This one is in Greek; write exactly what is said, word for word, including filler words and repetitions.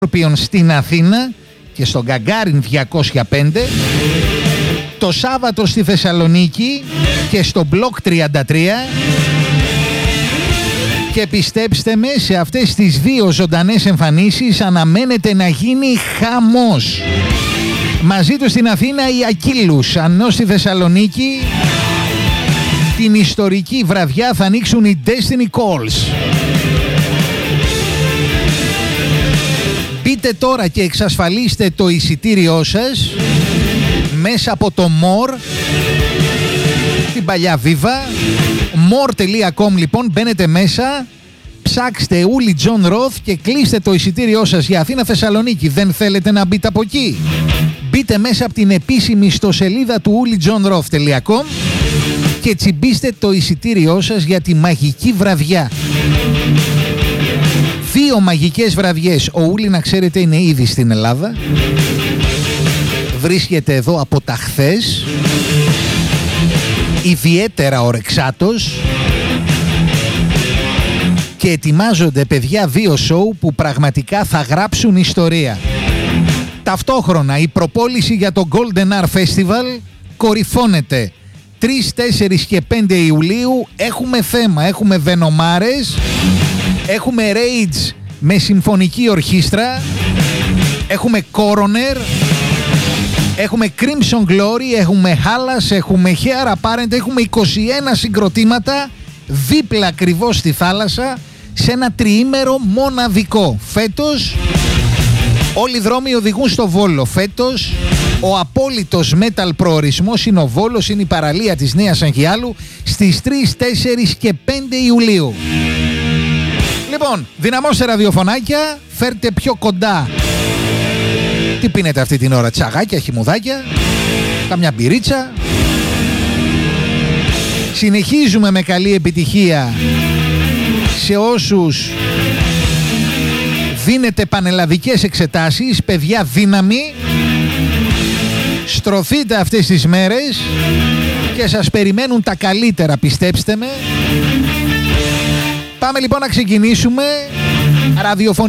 στην Αθήνα και στον Γκαγκάριν διακόσια πέντε, το Σάββατο στη Θεσσαλονίκη και στο Μπλοκ τριάντα τρία. Και πιστέψτε με, σε αυτές τις δύο ζωντανές εμφανίσεις αναμένεται να γίνει χαμός. Μαζί του στην Αθήνα η Ακύλους, ενώ στη Θεσσαλονίκη την ιστορική βραδιά θα ανοίξουν οι Destiny Calls. Μπείτε τώρα και εξασφαλίστε το εισιτήριό σας μέσα από το More, την παλιά Viva. more τελεία com λοιπόν, μπαίνετε μέσα, ψάξτε Ούλι Τζον Ροθ και κλείστε το εισιτήριό σας για Αθήνα Θεσσαλονίκη. Δεν θέλετε να μπείτε από εκεί? Μπείτε μέσα από την επίσημη ιστοσελίδα του ούλι τζον ροθ τελεία κομ και τσιμπήστε το εισιτήριό σας για τη μαγική βραδιά. Δύο μαγικές βραδιές. Ο Ούλι, να ξέρετε, είναι ήδη στην Ελλάδα. Βρίσκεται εδώ από τα χθες. Ιδιαίτερα ορεξάτος. Και ετοιμάζονται, παιδιά, δύο σοου που πραγματικά θα γράψουν ιστορία. Ταυτόχρονα η προπόληση για το Golden Hour Festival κορυφώνεται. τρεις, τέσσερις και πέντε Ιουλίου έχουμε θέμα. Έχουμε Βενομάρες, έχουμε Rage με συμφωνική ορχήστρα, έχουμε Coroner, έχουμε Crimson Glory, έχουμε Hallas, έχουμε Hair Apparent, έχουμε είκοσι ένα συγκροτήματα δίπλα ακριβώς στη θάλασσα σε ένα τριήμερο μοναδικό. Φέτος όλοι οι δρόμοι οδηγούν στο Βόλο. Φέτος ο απόλυτος metal προορισμός είναι ο Βόλος, είναι η παραλία της Νέας Αγιάλου στις τρεις, τέσσερις και πέντε Ιουλίου. Λοιπόν, δυναμώστε ραδιοφωνάκια, φέρτε πιο κοντά. Τι πίνετε αυτή την ώρα? Τσαγάκια, χυμουδάκια, καμιά μπυρίτσα. Συνεχίζουμε με καλή επιτυχία σε όσους δίνετε πανελλαδικές εξετάσεις. Παιδιά, δύναμη, στρωθείτε αυτές τις μέρες και σας περιμένουν τα καλύτερα, πιστέψτε με. Πάμε λοιπόν να ξεκινήσουμε ραδιοφωνικά.